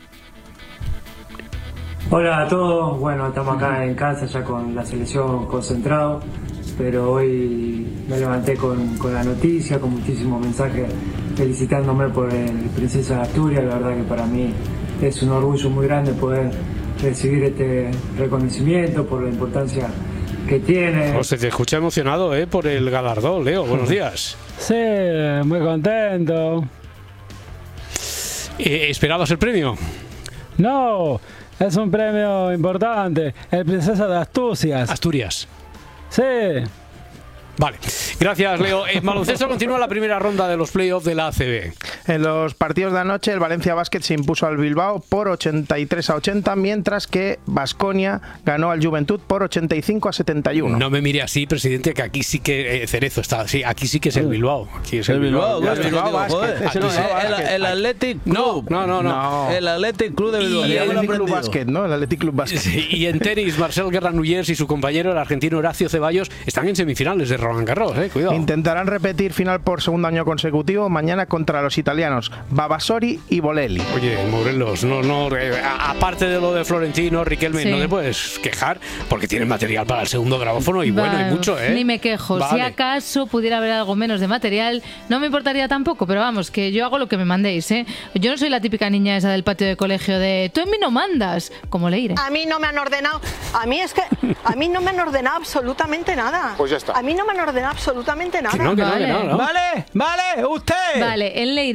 Hola a todos, bueno, estamos acá en casa ya con la selección concentrado, pero hoy me levanté con la noticia, con muchísimos mensajes felicitándome por el Princesa de Asturias. La verdad que para mí es un orgullo muy grande poder recibir este reconocimiento por la importancia que tiene. Se te escucha emocionado por el galardón, Leo, buenos días. Sí, muy contento. ¿Esperabas el premio? No. Es un premio importante, el Princesa de Asturias. Asturias. Sí. Vale, gracias Leo. En baloncesto continúa la primera ronda de los playoffs de la ACB. En los partidos de anoche el Valencia Basket se impuso al Bilbao por 83-80, mientras que Baskonia ganó al Juventud por 85-71. No me mire así, presidente, que aquí sí que Cerezo está, sí, aquí sí que es el Bilbao. Aquí es el Bilbao, el Bilbao Basket. El Athletic Club. No. El Athletic Club de Bilbao. El Athletic Club Basket, ¿no? El Athletic Club Basket. Sí, y en tenis, Marcel Guerra-Nullers y su compañero, el argentino Horacio Ceballos, están en semifinales de Roland Garros, cuidado. Intentarán repetir final por segundo año consecutivo mañana contra los italianos Babasori y Bolelli. Oye, Morelos, aparte de lo de Florentino, Riquelme, no te puedes quejar porque tienen material para el segundo grabófono y bueno, y mucho, Ni me quejo. Vale. Si acaso pudiera haber algo menos de material, no me importaría tampoco, pero vamos, que yo hago lo que me mandéis, Yo no soy la típica niña esa del patio de colegio de tú en mí no mandas, como Leire. A mí no me han ordenado, a mí no me han ordenado absolutamente nada. Pues ya está. A mí no me han ordenado absolutamente nada. Que no. Vale, usted. Vale, en Leire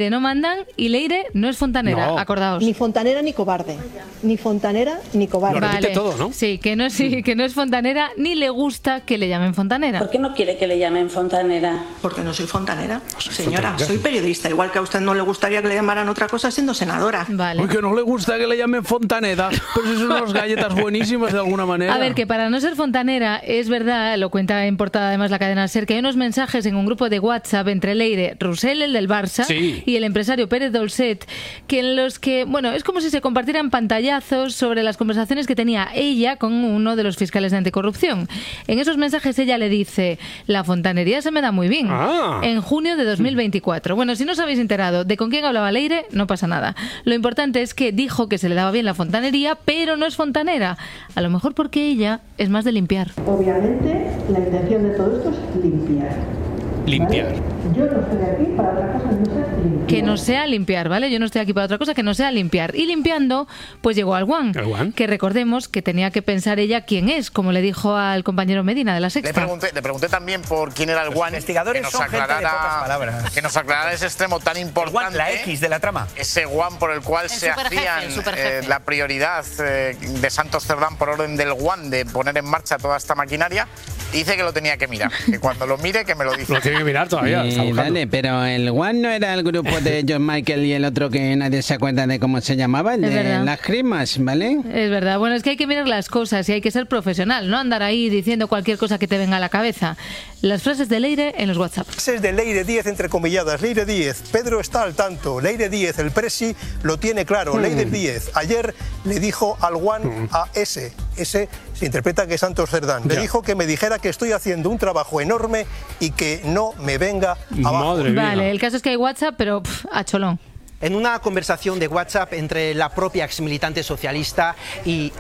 que no mandan y Leire no es fontanera, No. acordaos. Ni fontanera ni cobarde. Ni fontanera ni cobarde. Lo repite todo, ¿no? Sí, que no es fontanera ni le gusta que le llamen fontanera. ¿Por qué no quiere que le llamen fontanera? Porque no soy fontanera. Señora, fontanera. soy periodista. Igual que a usted no le gustaría que le llamaran otra cosa siendo senadora. Vale. Uy, que no le gusta que le llamen fontaneda, pero si son unas galletas buenísimas de alguna manera. A ver, que para no ser fontanera, es verdad, lo cuenta en portada además la cadena SER, que hay unos mensajes en un grupo de WhatsApp entre Leire Roussel, el del Barça, Sí. y el empresario Pérez Dolcet, que en los que, bueno, es como si se compartieran pantallazos sobre las conversaciones que tenía ella con uno de los fiscales de anticorrupción. En esos mensajes ella le dice: la fontanería se me da muy bien. Ah. En junio de 2024. Bueno, si no os habéis enterado de con quién hablaba Leire, no pasa nada. Lo importante es que dijo que se le daba bien la fontanería, pero no es fontanera. A lo mejor porque ella es más de limpiar. Obviamente, la intención de todo esto es limpiar. Limpiar. Yo no estoy aquí para otra cosa, no sé limpiar. Que no sea limpiar, ¿vale? Yo no estoy aquí para otra cosa que no sea limpiar. Y limpiando, pues llegó al One. Que recordemos que tenía que pensar ella quién es, como le dijo al compañero Medina de La Sexta. Le pregunté también por quién era el One. Investigadores son gente de pocas palabras. Que nos aclarara ese extremo tan importante. La X de la trama. Ese One por el cual se hacían la prioridad de Santos Cerdán por orden del One de poner en marcha toda esta maquinaria. Y dice que lo tenía que mirar. Que cuando lo mire, que me lo dice. Lo tiene que mirar todavía. está buscando. Vale, pero el One no era el grupo de John Michael y el otro que nadie se acuerda de cómo se llamaba, el Es de verdad. las cremas, ¿vale? Es verdad. Bueno, es que hay que mirar las cosas y hay que ser profesional, no andar ahí diciendo cualquier cosa que te venga a la cabeza. Las frases de Leire en los WhatsApp. Es de Leire Díez, entrecomilladas. Leire Díez, Pedro está al tanto. Leire Díez, el presi lo tiene claro. Leire Díez, ayer le dijo al One a ese se interpreta que es Santos Cerdán. Le dijo que me dijera que estoy haciendo un trabajo enorme y que no me venga abajo. Vale, el caso es que hay WhatsApp, pero a cholón. En una conversación de WhatsApp entre la propia exmilitante socialista y